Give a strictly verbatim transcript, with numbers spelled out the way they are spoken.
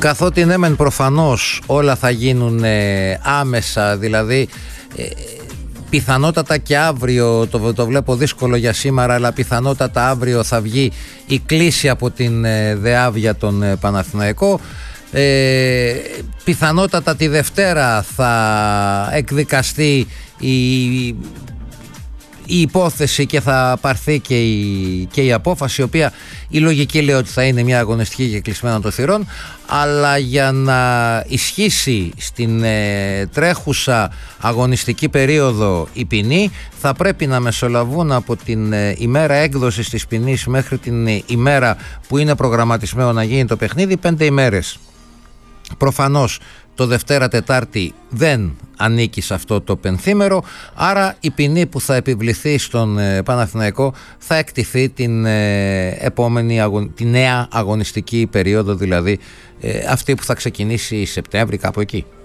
καθότι ναι μεν προφανώς όλα θα γίνουν ε, άμεσα, δηλαδή ε, πιθανότατα και αύριο, το, το βλέπω δύσκολο για σήμερα, αλλά πιθανότατα αύριο θα βγει η κλήση από την ε, ΔΕΑΒ για τον ε, Παναθηναϊκό. Ε, πιθανότατα τη Δευτέρα θα εκδικαστεί η, η υπόθεση και θα πάρθει και η, και η απόφαση, η οποία η λογική λέει ότι θα είναι μια αγωνιστική και κλεισμένα των θυρών, αλλά για να ισχύσει στην ε, τρέχουσα αγωνιστική περίοδο η ποινή θα πρέπει να μεσολαβούν από την ε, ημέρα έκδοσης της ποινής μέχρι την ε, ημέρα που είναι προγραμματισμένο να γίνει το παιχνίδι πέντε ημέρες. Προφανώς το Δευτέρα Τετάρτη δεν ανήκει σε αυτό το πενθήμερο, άρα η ποινή που θα επιβληθεί στον ε, Παναθηναϊκό θα εκτιθεί την ε, επόμενη αγων... τη νέα αγωνιστική περίοδο, δηλαδή ε, αυτή που θα ξεκινήσει Σεπτέμβρη, κάπου εκεί.